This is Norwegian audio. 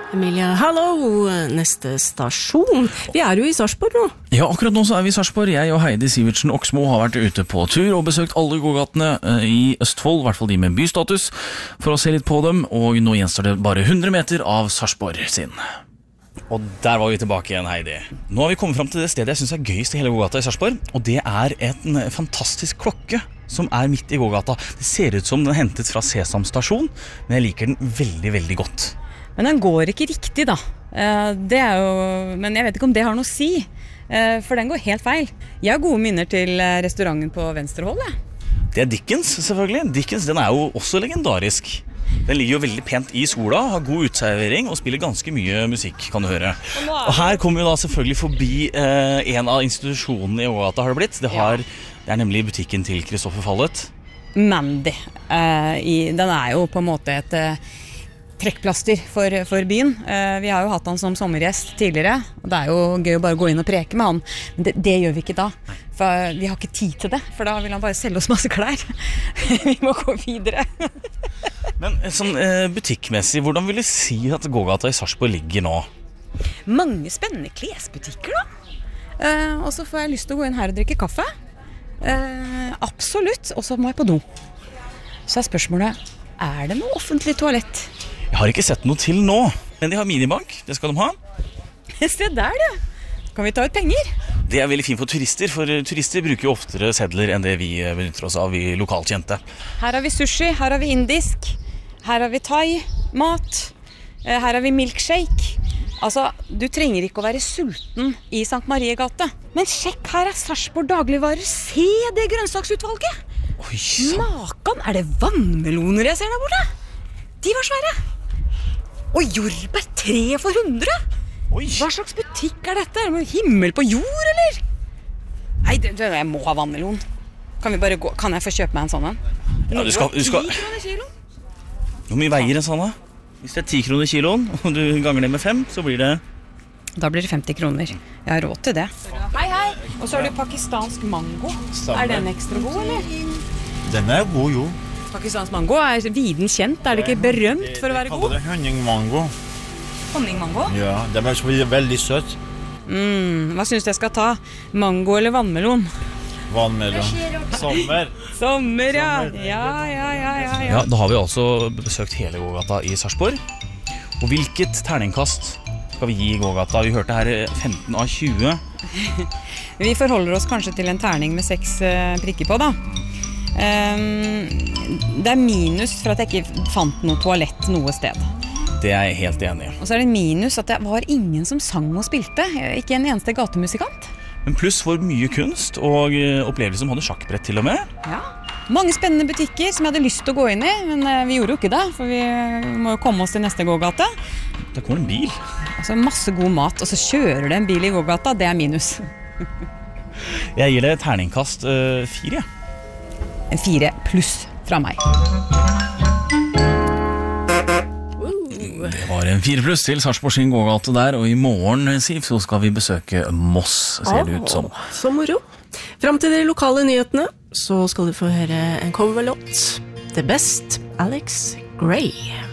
Emilie, hallo, neste stasjon. Vi jo I Sarpsborg nå. Ja, akkurat nå så vi I Sarpsborg. Jeg og Heidi Sivertsen Oksmo har vært ute på tur og besøkt alle gågatene I Østfold, I hvert fall de med bystatus, for å se litt på dem, og nå gjenstår det bare 100 meter av Sarpsborg sin. Og der var vi tilbake igjen, Heidi. Nå har vi kommet frem til det stedet jeg synes gøyest I hele gågata I Sarpsborg, og det en fantastisk klokke som midt I gågata. Det ser ut som den hentet fra Sesam stasjon, men jeg liker den veldig, veldig godt. Men den går ikke riktig da. Det jo, men jeg vet ikke om det har noe å si, for den går helt feil. Jeg har gode minner til restauranten på Venstrehold, jeg. Det Dickens, selvfølgelig. Dickens, den jo også legendarisk. Den ligger jo veldig pent I sola, har god utservering og spiller ganske mye musikk, kan du høre. Og her kommer vi da selvfølgelig forbi en av institusjonene I gågata har det blitt. Det nemlig butikken til Kristoffer Fallet. Mandy. Den jo på en måte et trekkplaster for byen. Vi har jo hatt han som sommergjest tidligere, og det jo gøy å bare gå inn og preke med han. Men det gjør vi ikke da, for vi har ikke tid til det, for da vil han bare selge oss masse klær. Vi må gå videre. Men sånn butikkmessig, hvordan vil du si at gågata I Sarpsborg ligger nå? Mange spennende klesbutikker da. Og så får jeg lyst til å gå inn her og drikke kaffe. Absolutt, og så må jeg på do. Så spørsmålet, det noe offentlig toalett? Jeg har ikke sett noe til nå, men de har minibank, det skal de ha. Se der det. Kan vi ta ut penger? Det veldig fint for turister bruker jo oftere sedler enn det vi benytter oss av, vi lokalkjente. Her har vi sushi, her har vi indisk, her har vi thai, mat, her har vi milkshake. Altså, du trenger ikke å være sulten I Sankt Mariegate. Men sjekk, her Sarpsborg dagligvarer. Se det grønnsaksutvalget. Oi, Makan, det vannmeloner jeg ser der borte? De var svære. Og jordbær 3 for 100. Oi. Hva slags butikk dette? Himmel på jord, eller? Nei, jeg må ha vannmelon. Kan vi bare gå? Kan jeg få kjøpe meg en sånn? Ja, du skal... 10 kroner kilo. Hvor mye veier en sånn da? Hvis det 10 kroner kiloen, og du ganger det med 5, så blir det... Da blir det 50 kroner. Jeg har råd til det. Hei, hei. Og så har du pakistansk mango. Den ekstra god, eller? Den god, jo. Pakistansk mango viden kjent. Det ikke berømt for å være god? Jeg kaller det honningmango. Honningmango? Ja, det veldig søtt. Hva synes du jeg skal ta? Mango eller vannmelon? Vannmelon. Sommer. Sommer, ja. Ja, da har vi altså besøkt hele gågata I Sarpsborg. Og hvilket terningkast skal vi gi I gågata? Vi hørte her 15 av 20. Vi forholder oss kanskje til en terning med 6 prikker på da. Det minus for at jeg ikke fant noe toalett noe sted. Det jeg helt enig I. Og så det minus at det var ingen som sang og spilte. Ikke en eneste gatemusikant. Men pluss for mye kunst og opplevelser som hadde sjakkbrett til og med. Ja. Mange spennende butikker som jeg hadde lyst til å gå inn I, men vi gjorde jo ikke det, for vi må jo komme oss til neste gågate. Der kommer en bil. Altså masse god mat, og så kjører det en bil I gågata, det minus. Jeg gir det terningkast 4, En 4 pluss fra meg. Det var en 4 pluss til Sarpsborg sin gågate der, og I morgen, Siv, så skal vi besøke Moss, ser det ut som. Så moro. Frem til de lokale nyhetene, så skal du få høre en coverlåt. The Best, Alex Gray.